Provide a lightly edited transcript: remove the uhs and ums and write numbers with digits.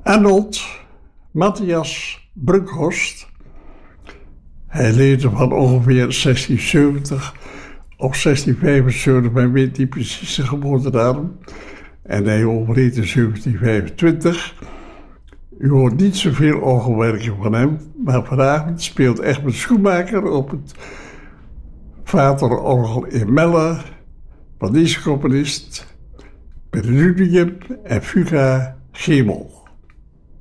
Arnold Matthias Brunkhorst. Hij leefde van ongeveer 1670 of 1675, men weet niet precies zijn geboortedatum. En hij overleed in 1725. U hoort niet zoveel orgelwerken van hem, maar vanavond speelt Egmond Schoenmaker op het vaderorgel in Melle van deze componist Preludium en Fuga G-mol.